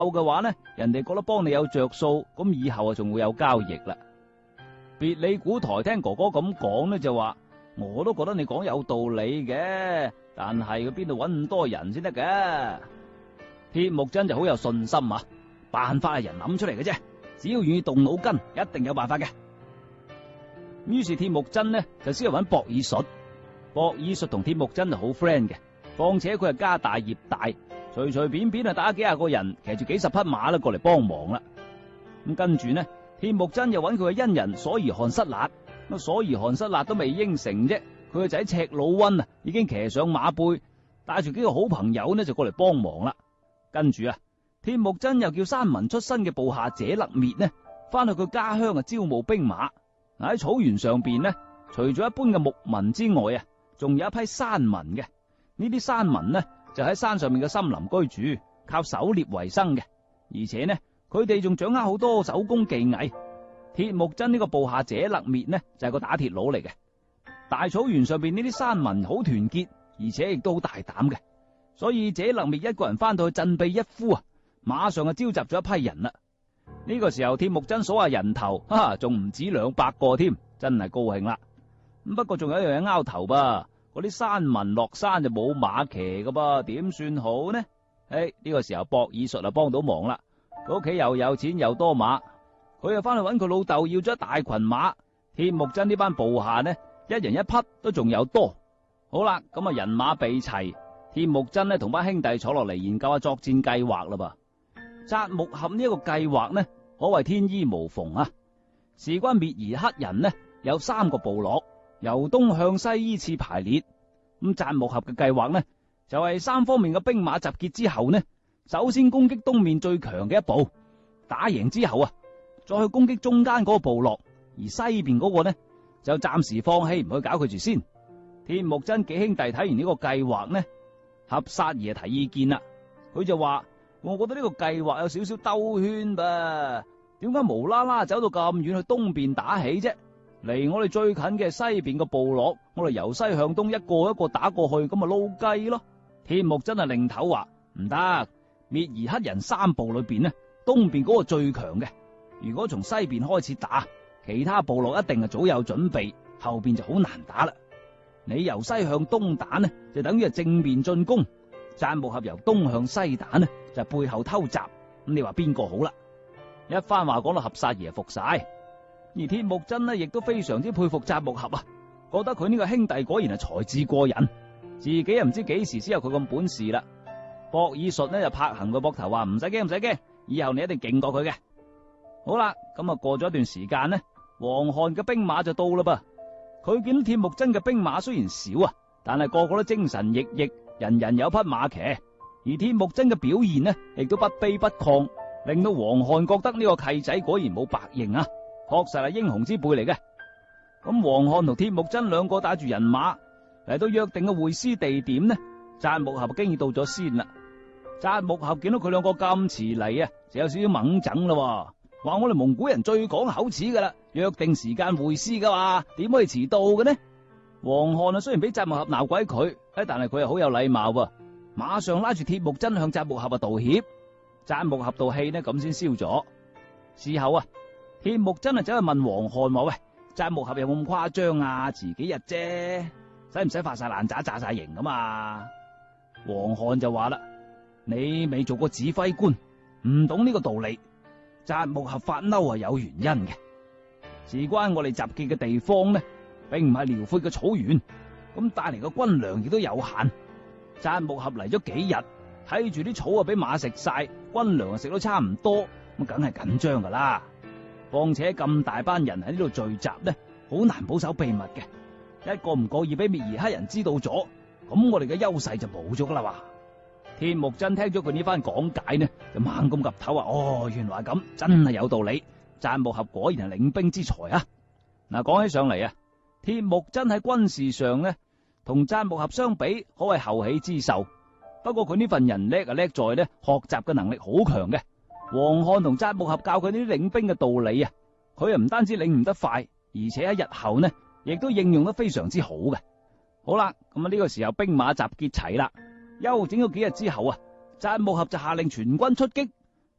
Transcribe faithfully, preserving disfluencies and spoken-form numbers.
嘅話呢，人哋覺得幫你有着數，咁以後啊仲會有交易啦。別理古台聽哥哥咁講呢，就話我都覺得你講有道理嘅，但係佢邊度搵咁多人先得嘅？鐵木真就好有信心啊，辦法係人諗出嚟嘅啫，只要願意動腦筋，一定有辦法嘅。於是鐵木真呢就先去搵博爾術，博爾術同鐵木真就好 friend 嘅，況且佢係家大業大，隨隨便便啊打幾廿個人，騎住幾十匹馬啦過嚟幫忙啦。咁跟住呢，鐵木真又搵佢嘅恩人所兒汗失辣，咁所兒汗失辣都未應承啫，佢個仔赤魯溫啊已經騎上馬背，帶住幾個好朋友呢就過嚟幫忙啦。跟住啊，鐵木真又叫山民出身嘅部下謝勒滅呢，翻去佢家鄉啊招募兵馬。喺草原上邊呢，除咗一般嘅牧民之外啊，仲有一批山民嘅。呢啲山民呢就喺山上面嘅森林居住，靠狩獵為生嘅，而且呢佢哋仲掌握好多手工技藝。鐵木真呢個部下謝勒滅呢就係個打鐵佬嚟嘅。大草原上邊呢啲山民好團結，而且亦都好大膽嘅，所以謝勒滅一個人翻到去振臂一呼啊，馬上就召集咗一批人啦。呢個時候鐵木真數下人頭，哈，仲唔止兩百個添，真係高興啦。咁不過仲有一樣嘢拗頭噃，嗰啲山民落山就冇馬騎噶噃，點算好呢？誒，呢個時候博爾術啊幫到忙啦，佢屋企又有錢又多馬，佢又翻去搵佢老豆要咗一大群馬。鐵木真呢班部下呢，一人一匹都仲有多。好啦，咁啊人馬備齊，鐵木真呢同班兄弟坐落嚟研究下作戰計劃啦噃。扎木合呢一個計劃呢，可謂天衣無縫啊！事關滅兒黑人呢，有三個部落，由東向西依次排列。咁扎木合嘅計劃呢，就係、是、三方面嘅兵馬集結之後呢，首先攻擊東面最強嘅一部，打贏之後啊，再去攻擊中間嗰個部落，而西邊嗰個呢，就暫時放棄，唔去搞佢住先。鐵木真幾兄弟睇完呢個計劃呢，合薩兒提意見啦，佢就話。我覺得呢個計劃有少少兜圈噃，點解無啦啦走到咁遠去東邊打起啫？離我哋最近嘅西邊個部落，我哋由西向東一個一個打過去，咁咪撈雞咯。鐵木真係擰頭話唔得，滅兒黑人三部裏邊呢，東邊嗰個最強嘅，如果從西邊開始打，其他部落一定係早有準備，後邊就好難打啦。你由西向東打呢，就等於係正面進攻。扎木合由東向西打呢，就係背後偷襲。咁你話邊個好啦？一番話講到合薩爺服晒，而鐵木真呢亦都非常之佩服扎木合啊，覺得佢呢個兄弟果然係才智過人，自己又唔知幾時先有佢咁本事啦。博爾術呢就拍行個膊頭話唔使驚唔使驚，以後你一定勁過佢嘅。好啦，咁啊過咗一段時間呢，王翰嘅兵馬就到啦噃。佢見到鐵木真嘅兵馬雖然少啊，但係個個都精神奕奕。人人有匹馬騎，而鐵木真嘅表現呢，亦都不卑不亢，令到王翰覺得呢個契仔果然冇白認啊，確實係英雄之輩嚟嘅。咁王翰同鐵木真兩個帶住人馬嚟到約定嘅會師地點呢，扎木合經已到咗先啦。扎木合見到佢兩個咁遲嚟啊，就有少少猛整啦，話我哋蒙古人最講口齒噶啦，約定時間會師噶嘛，點可以遲到嘅呢？王翰啊，雖然俾扎木合鬧鬼佢，但係佢又好有禮貌喎，馬上拉住鐵木真向扎木合啊道歉。扎木合道氣呢咁先消咗。事後啊，鐵木真啊走去問王翰話：喂，扎木合有冇咁誇張啊？遲幾日啫，使唔使發晒爛渣炸晒型咁啊？王翰就話啦：你未做過指揮官，唔懂呢個道理。扎木合發嬲係有原因嘅，事關我哋集結嘅地方呢，並唔係遼闊嘅草原，咁帶嚟嘅軍糧亦都有限。扎木合嚟咗幾日，睇住啲草啊俾馬食晒，軍糧啊食到差唔多，咁梗係緊張噶啦。況且咁大班人喺呢度聚集呢，好難保守秘密嘅。一個唔覺意俾滅兒黑人知道咗，咁我哋嘅優勢就冇咗噶啦。話鐵木真聽咗佢呢番講解呢，就猛咁岌頭話：哦，原來咁，真係有道理。扎木合果然係領兵之才啊！嗱，講起上嚟啊，鐵木真喺軍事上呢，同扎木合相比，可謂後起之秀。不過佢呢份人叻啊叻在呢，學習嘅能力好強嘅。王翰同扎木合教佢呢啲領兵嘅道理啊，佢啊唔單止領悟得快，而且喺日後呢，亦都應用得非常之好嘅。好啦，咁啊呢個時候兵馬集結齊啦，休整咗幾日之後啊，扎木合就下令全軍出擊，